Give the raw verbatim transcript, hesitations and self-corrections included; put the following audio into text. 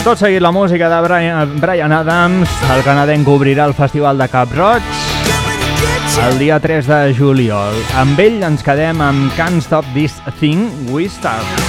Tot seguit la música de Brian, Brian Adams. El canadenc obrirà el Festival de Cap-roig el dia tres de juliol. Amb ell ens quedem amb Can't Stop This Thing We Start.